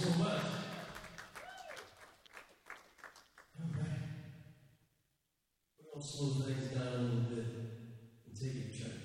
so much. All right. We're going to slow things down a little bit and take it to church.